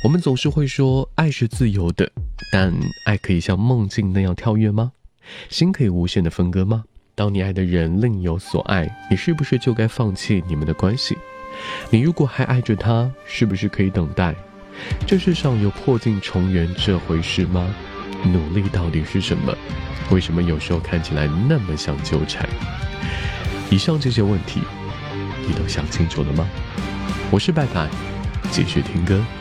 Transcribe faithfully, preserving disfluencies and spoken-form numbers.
我们总是会说爱是自由的，但爱可以像梦境那样跳跃吗？心可以无限的分割吗？当你爱的人另有所爱，你是不是就该放弃你们的关系？你如果还爱着他，是不是可以等待？这世上有破镜重圆这回事吗？努力到底是什么？为什么有时候看起来那么像纠缠？以上这些问题，你都想清楚了吗？我是拜拜，继续听歌。